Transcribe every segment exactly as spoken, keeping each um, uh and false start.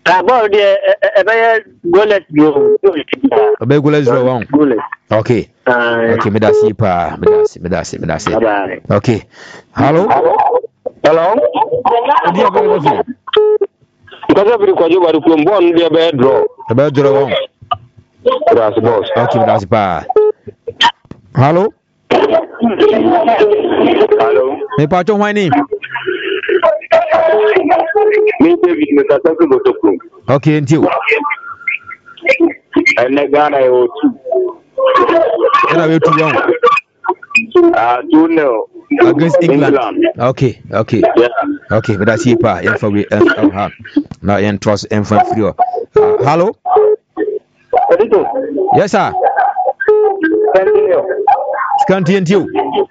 About the a golet go. A big golet is wrong. Okay. Okay, me that's pa. Me that's me that's me that's it. Okay. Hello. Hello. Dia ba go. Because every kwajo ba ku mbon dia ba draw. Ba draw wrong. That's boss. Okay, me that's pa. Hello. Hello. Me pa chon wani. Me David me ta ku go to ku. Okay, until. And Ghana o two. And we two wrong. Ah, two nil against England. England. Okay, okay. Yeah. Okay, but that's it pa. In for we uh ha. Na en trust en for free. Hello? Edito. Yes sir. Continue. Continue.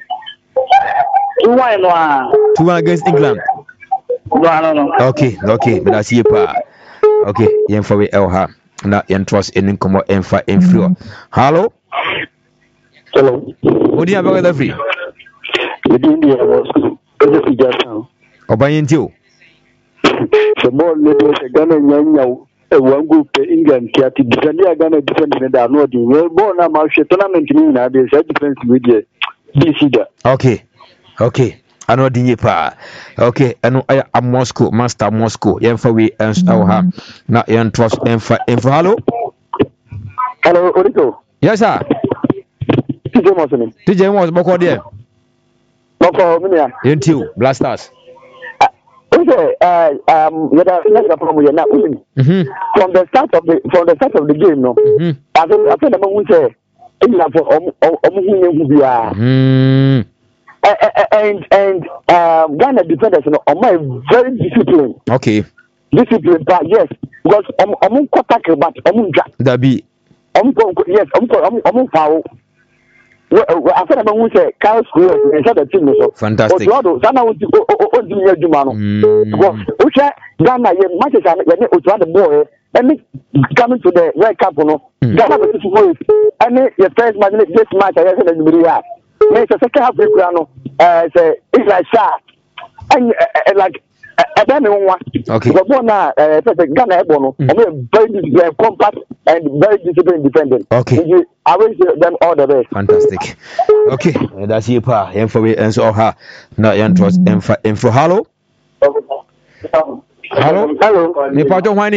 Two one no. Two one against England. No, no, no. Okay, okay, but that's it pa. Okay, en for we el ha. Na en trust en komo en for en free. Hello? Hello. Odi abega da free. The India was just just now. Obayin ti o. The more little the Ghana nyanya e wan group England ki ati defend ya Ghana defend ne da no di. We born na ma hwe tournament ni na dey say difference we dey. B C da. Okay. Okay. Ano di pa. Okay, ano ay a Moscow, Master Moscow. Yen fa we ens ha. Na yen trust en fa en fa hello. Hello, Orito. Yes sir. T J Mosini. T J Mos boko there. Boko minia. Yentiu Blasters. Okay, uh, um, yada let's go from na ulim. Mhm. From the start of the from the start of the game, no. Mhm. I think I think the man say England for om om hu bia. Mhm. And and um, Ghana defenders, you know, are very disciplined. Okay. Disciplined, but yes, because I'm I'm tackle, but I'm that be. I'm yes, I'm I'm I'm foul. Well, I said I'm going to say Kyle School and said the team so. Fantastic. But Ghana would go oh do you do man? Because okay, Ghana yeah, matches are when you try the ball and coming to the World Cup, no. Ghana was for and the first match this match I said in the May the second half no uh say it's like sharp and like I don't know what. Okay. But one uh Ghana no very very compact and very disciplined defendant. Okay. I wish them all the best. Fantastic. Okay. That's it pa. Info we and so ha. Na yan trust info info hello. Hello. Me pa